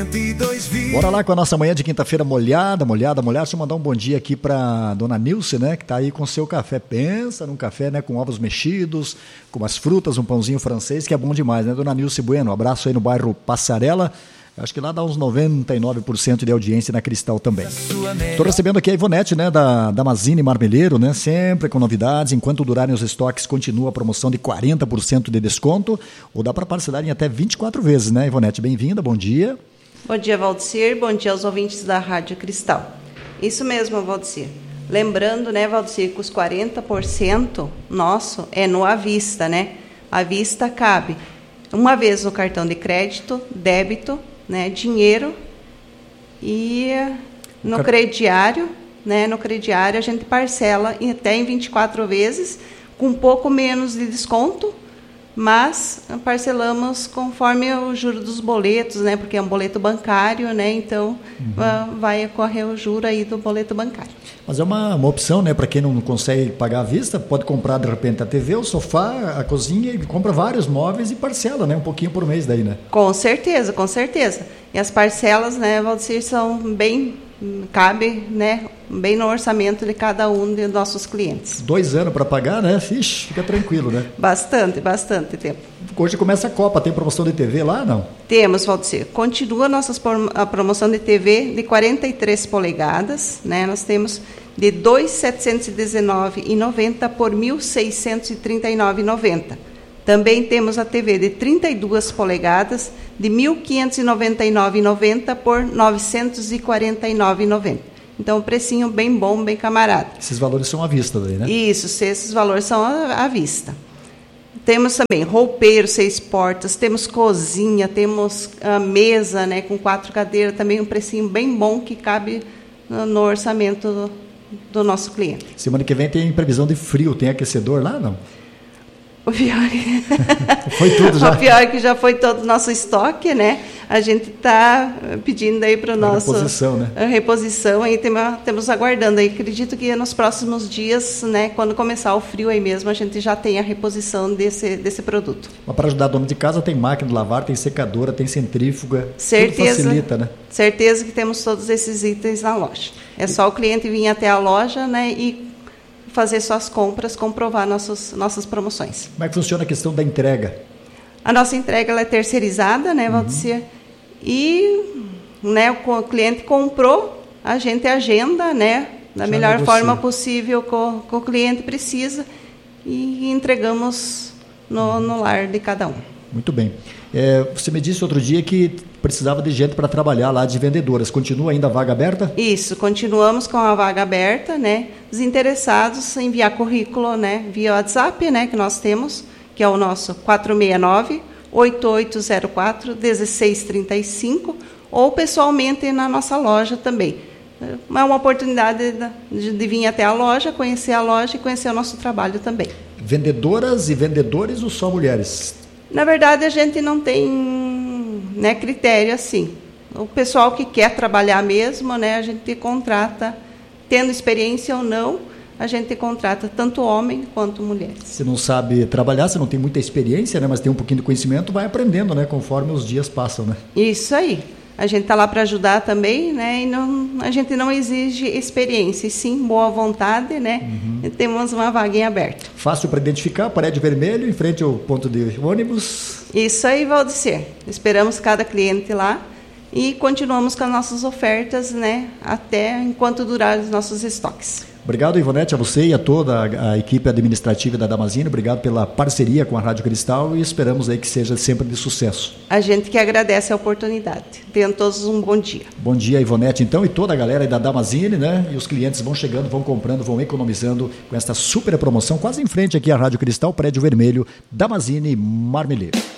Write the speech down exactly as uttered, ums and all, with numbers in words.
cento e dois vírgula Bora lá com a nossa manhã de quinta-feira molhada, molhada, molhada. Deixa eu mandar um bom dia aqui pra dona Nilce, né? Que tá aí com seu café. Pensa num café, né? Com ovos mexidos, com umas frutas, um pãozinho francês, que é bom demais, né? Dona Nilce Bueno, um abraço aí no bairro Passarela. Acho que lá dá uns noventa e nove por cento de audiência na Cristal também. Estou recebendo aqui a Ivonete, né, da Damazini Marmeleiro, né, sempre com novidades. Enquanto durarem os estoques, continua a promoção de quarenta por cento de desconto, ou dá para parcelar em até vinte e quatro vezes, né, Ivonete? Bem-vinda, bom dia. Bom dia, Valdecir, bom dia aos ouvintes da Rádio Cristal. Isso mesmo, Valdecir. Lembrando, né, Valdecir, que os quarenta por cento nosso é no à vista, né? À vista cabe uma vez no cartão de crédito, débito, né, dinheiro, e no Car... crediário, né, no crediário a gente parcela em, até em vinte e quatro vezes, com um pouco menos de desconto, mas parcelamos conforme o juro dos boletos, né, porque é um boleto bancário, né, então uhum. uh, vai ocorrer o juro aí do boleto bancário. Mas é uma, uma opção, né, para quem não consegue pagar à vista, pode comprar de repente a T V, o sofá, a cozinha, e compra vários móveis e parcela, né, um pouquinho por mês daí, né? Com certeza, com certeza. E as parcelas, né, Valdecir, são bem, cabe, né, bem no orçamento de cada um de nossos clientes. Dois anos para pagar, né? Fixe, fica tranquilo, né? Bastante, bastante tempo. Hoje começa a Copa, tem promoção de T V lá, não? Temos, Valdecir. Continua a nossa a promoção de T V de quarenta e três polegadas, né? Nós temos de dois mil setecentos e dezenove reais e noventa centavos por mil seiscentos e trinta e nove reais e noventa centavos. Também temos a T V de trinta e duas polegadas de mil quinhentos e noventa e nove reais e noventa centavos por novecentos e quarenta e nove reais e noventa centavos. Então, um precinho bem bom, bem camarada. Esses valores são à vista daí, né? Isso, esses valores são à, à vista. Temos também roupeiro, seis portas, temos cozinha, temos a mesa, né, com quatro cadeiras, também um precinho bem bom que cabe no, no orçamento do, do nosso cliente. Semana que vem tem previsão de frio, tem aquecedor lá, não? O pior que... foi tudo já. O pior que já foi todo o nosso estoque, né? A gente está pedindo aí para o nosso... Reposição, né? A reposição, aí tem, temos aguardando aí. Acredito que nos próximos dias, né, quando começar o frio aí mesmo, a gente já tem a reposição desse, desse produto. Mas para ajudar a dona de casa, tem máquina de lavar, tem secadora, tem centrífuga. Certeza. Tudo facilita, né? Certeza que temos todos esses itens na loja. É só o cliente vir até a loja, né, e fazer suas compras, comprovar nossos, nossas promoções. Como é que funciona a questão da entrega? A nossa entrega ela é terceirizada, né, Valdecir? Uhum. E, né, o cliente comprou, a gente agenda, né, da Já melhor negocia. forma possível que o, que o cliente precisa e entregamos no, no lar de cada um. Muito bem. É, você me disse outro dia que precisava de gente para trabalhar lá de vendedoras. Continua ainda a vaga aberta? Isso, continuamos com a vaga aberta, né? Os interessados enviar currículo, né, via WhatsApp, né, que nós temos, que é o nosso quatro seis nove, oito oito zero quatro, um seis três cinco, ou pessoalmente na nossa loja também. É uma oportunidade de, de vir até a loja, conhecer a loja e conhecer o nosso trabalho também. Vendedoras e vendedores ou só mulheres? Na verdade, a gente não tem, né, critério assim. O pessoal que quer trabalhar mesmo, né, a gente contrata, tendo experiência ou não, a gente contrata tanto homem quanto mulheres. Você não sabe trabalhar, você não tem muita experiência, né, mas tem um pouquinho de conhecimento, vai aprendendo, né, conforme os dias passam, né? Isso aí. A gente está lá para ajudar também, né? E não, a gente não exige experiência, e sim boa vontade, né? Uhum. Temos uma vaguinha aberta. Fácil para identificar, prédio vermelho, em frente ao ponto de ônibus. Isso aí, Valdecir. Esperamos cada cliente lá e continuamos com as nossas ofertas, né? Até enquanto durar os nossos estoques. Obrigado, Ivonete, a você e a toda a, a equipe administrativa da Damazini. Obrigado pela parceria com a Rádio Cristal e esperamos aí que seja sempre de sucesso. A gente que agradece a oportunidade. Tenham todos um bom dia. Bom dia, Ivonete, então, e toda a galera aí da Damazini, né? E os clientes vão chegando, vão comprando, vão economizando com esta super promoção, quase em frente aqui à Rádio Cristal, prédio vermelho, Damazini Marmeleiro.